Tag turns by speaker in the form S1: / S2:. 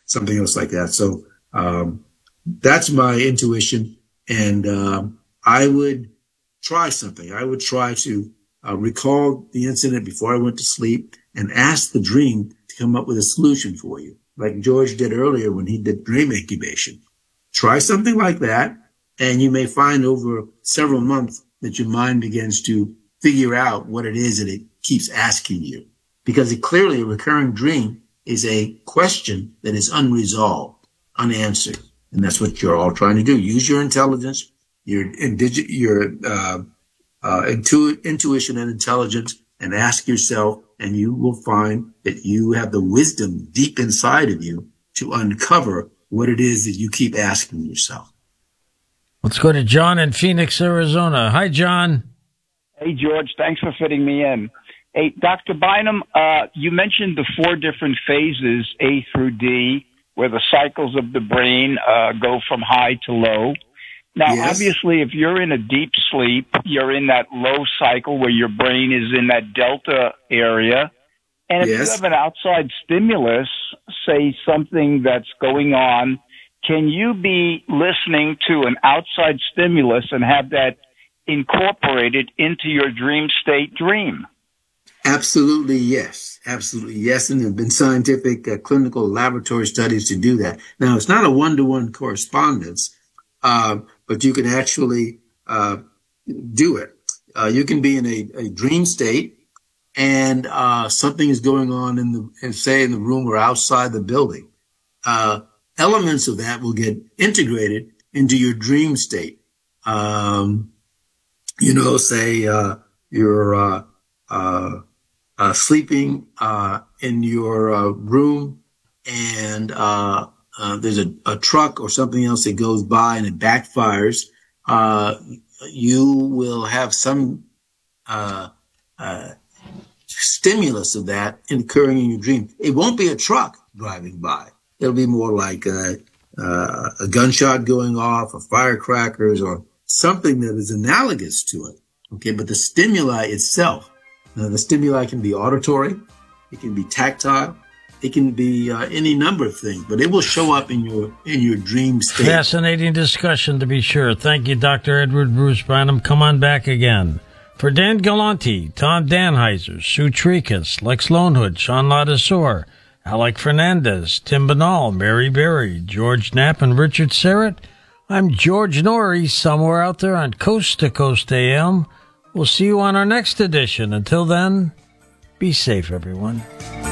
S1: something else like that. So that's my intuition, and I would try something. I would try to recall the incident before I went to sleep and ask the dream to come up with a solution for you, like George did earlier when he did dream incubation. Try something like that, and you may find over several months that your mind begins to figure out what it is that it keeps asking you. Because clearly a recurring dream is a question that is unresolved, unanswered. And that's what you're all trying to do. Use your intelligence, your intuition and intelligence, and ask yourself, and you will find that you have the wisdom deep inside of you to uncover what it is that you keep asking yourself.
S2: Let's go to John in Phoenix, Arizona. Hi, John.
S3: Hey, George. Thanks for fitting me in. Hey, Dr. Bynum, you mentioned the 4 different phases, A through D, where the cycles of the brain go from high to low. Now,
S1: Yes.
S3: Obviously, if you're in a deep sleep, you're in that low cycle where your brain is in that delta area. And if
S1: Yes.
S3: you have an outside stimulus, say something that's going on, can you be listening to an outside stimulus and have that incorporated into your dream state dream?
S1: Absolutely, yes. Absolutely, yes. And there have been scientific clinical laboratory studies to do that. Now, it's not a one-to-one correspondence, but you can actually do it. You can be in a dream state, and something is going on in the room or outside the building. Elements of that will get integrated into your dream state. You're sleeping in your room, and there's a truck or something else that goes by and it backfires. You will have some stimulus of that occurring in your dream. It won't be a truck driving by. It'll be more like a gunshot going off, or firecrackers, or something that is analogous to it. Okay, but the stimuli itself, the stimuli can be auditory, it can be tactile, it can be any number of things, but it will show up in your dream state.
S2: Fascinating discussion, to be sure. Thank you, Dr. Edward Bruce Bynum. Come on back again. For Dan Galante, Tom Danheiser, Sue Tricus, Lex Lonehood, Sean Ladasor, Alec Fernandez, Tim Banal, Mary Berry, George Knapp, and Richard Serrett, I'm George Norrie, somewhere out there on Coast to Coast AM. We'll see you on our next edition. Until then, be safe, everyone.